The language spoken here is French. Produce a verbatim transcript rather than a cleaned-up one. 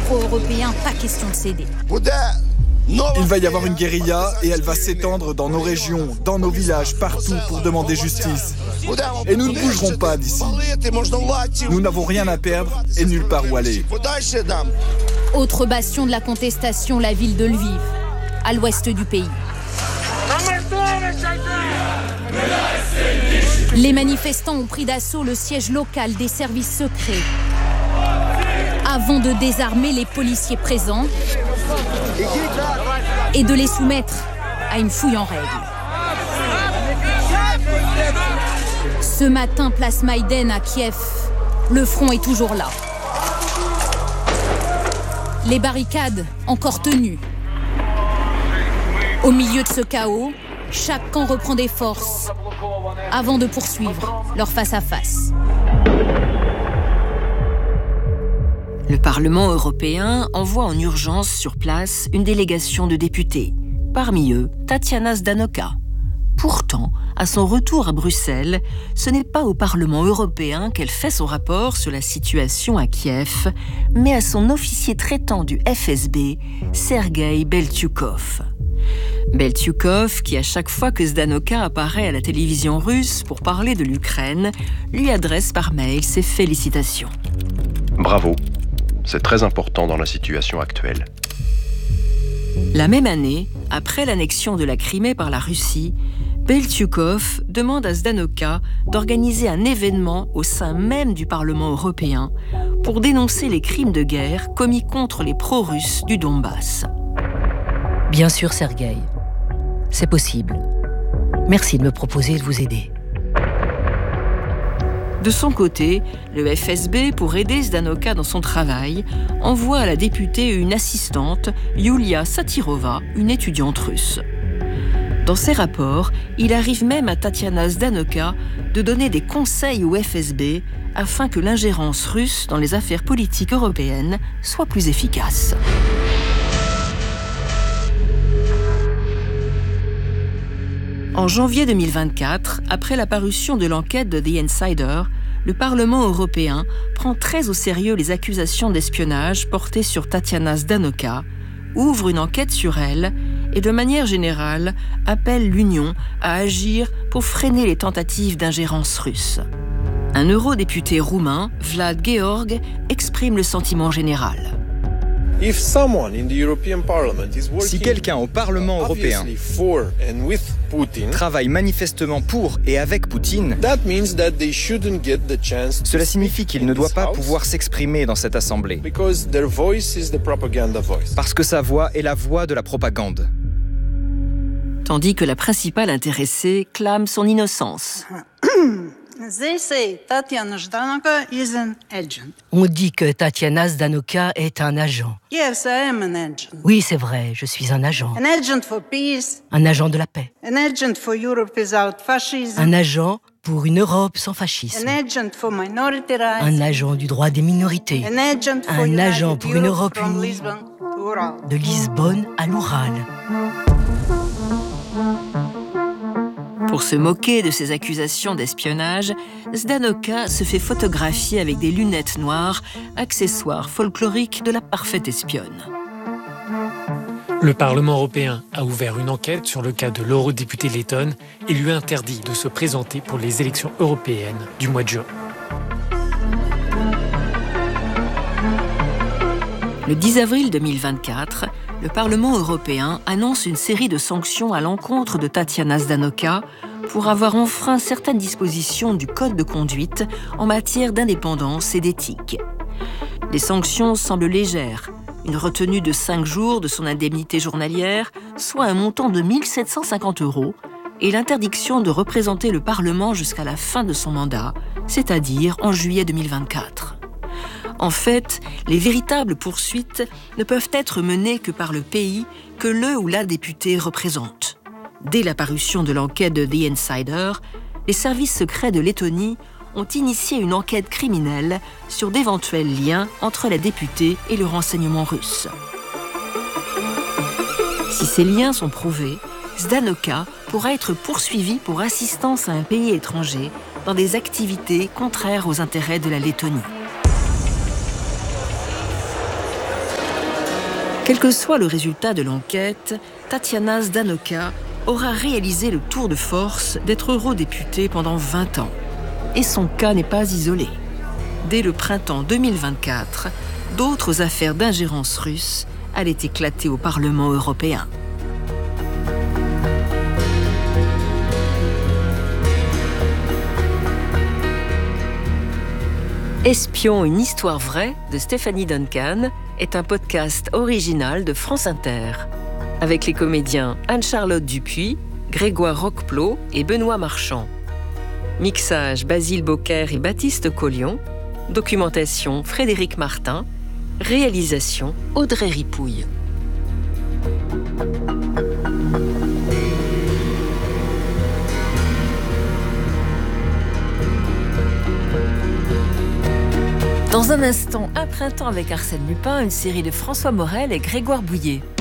pro-européens, pas question de céder. Il va y avoir une guérilla et elle va s'étendre dans nos régions, dans nos villages, partout pour demander justice. Et nous ne bougerons pas d'ici. Nous n'avons rien à perdre et nulle part où aller. Autre bastion de la contestation, la ville de Lviv, à l'ouest du pays. Les manifestants ont pris d'assaut le siège local des services secrets avant de désarmer les policiers présents et de les soumettre à une fouille en règle. Ce matin, place Maïden à Kiev, le front est toujours là. Les barricades encore tenues. Au milieu de ce chaos, chaque camp reprend des forces avant de poursuivre leur face-à-face. Le Parlement européen envoie en urgence sur place une délégation de députés. Parmi eux, Tatiana Ždanoka. Pourtant, à son retour à Bruxelles, ce n'est pas au Parlement européen qu'elle fait son rapport sur la situation à Kiev, mais à son officier traitant du F S B, Sergueï Beltchoukov. Beltchoukov, qui à chaque fois que Ždanoka apparaît à la télévision russe pour parler de l'Ukraine, lui adresse par mail ses félicitations. Bravo, c'est très important dans la situation actuelle. La même année, après l'annexion de la Crimée par la Russie, Beltchoukov demande à Ždanoka d'organiser un événement au sein même du Parlement européen pour dénoncer les crimes de guerre commis contre les pro-russes du Donbass. Bien sûr, Sergueï. C'est possible. Merci de me proposer de vous aider. De son côté, le F S B, pour aider Ždanoka dans son travail, envoie à la députée une assistante, Yulia Satirova, une étudiante russe. Dans ses rapports, il arrive même à Tatiana Ždanoka de donner des conseils au F S B afin que l'ingérence russe dans les affaires politiques européennes soit plus efficace. En janvier deux mille vingt-quatre, après la parution de l'enquête de The Insider, le Parlement européen prend très au sérieux les accusations d'espionnage portées sur Tatiana Ždanoka, ouvre une enquête sur elle et, de manière générale, appelle l'Union à agir pour freiner les tentatives d'ingérence russe. Un eurodéputé roumain, Vlad Georg, exprime le sentiment général. Si quelqu'un au Parlement européen travaille manifestement pour et avec Poutine, cela signifie qu'il ne doit pas pouvoir s'exprimer dans cette assemblée, parce que sa voix est la voix de la propagande. Tandis que la principale intéressée clame son innocence. On dit que Tatiana Ždanoka est un agent. Oui, c'est vrai, je suis un agent. Un agent de la paix. Un agent pour une Europe sans fascisme. Un agent du droit des minorités. Un agent pour une Europe unie, de Lisbonne à l'Oural. Pour se moquer de ces accusations d'espionnage, Ždanoka se fait photographier avec des lunettes noires, accessoire folklorique de la parfaite espionne. Le Parlement européen a ouvert une enquête sur le cas de l'eurodéputée lettonne et lui interdit de se présenter pour les élections européennes du mois de juin. Le dix avril deux mille vingt-quatre, le Parlement européen annonce une série de sanctions à l'encontre de Tatiana Ždanoka pour avoir enfreint certaines dispositions du Code de conduite en matière d'indépendance et d'éthique. Les sanctions semblent légères, une retenue de cinq jours de son indemnité journalière, soit un montant de mille sept cent cinquante euros, et l'interdiction de représenter le Parlement jusqu'à la fin de son mandat, c'est-à-dire en juillet deux mille vingt-quatre. En fait, les véritables poursuites ne peuvent être menées que par le pays que le ou la députée représente. Dès la parution de l'enquête de The Insider, les services secrets de Lettonie ont initié une enquête criminelle sur d'éventuels liens entre la députée et le renseignement russe. Si ces liens sont prouvés, Ždanoka pourra être poursuivie pour assistance à un pays étranger dans des activités contraires aux intérêts de la Lettonie. Quel que soit le résultat de l'enquête, Tatiana Zdanoka aura réalisé le tour de force d'être eurodéputée pendant vingt ans. Et son cas n'est pas isolé. Dès le printemps deux mille vingt-quatre, d'autres affaires d'ingérence russe allaient éclater au Parlement européen. Espion, une histoire vraie de Stéphanie Duncan est un podcast original de France Inter. Avec les comédiens Anne-Charlotte Dupuis, Grégoire Roqueplot et Benoît Marchand. Mixage Basile Beaucaire et Baptiste Collion. Documentation Frédéric Martin. Réalisation Audrey Ripouille. Dans un instant, Un printemps avec Arsène Lupin, une série de François Morel et Grégoire Bouillet.